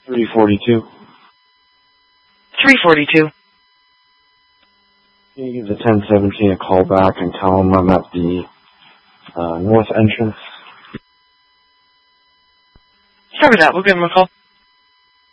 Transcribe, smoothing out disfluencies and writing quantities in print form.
342. 342. Can you give the 1017 a call back and tell them I'm at the north entrance? Sorry for that. We'll give them a call.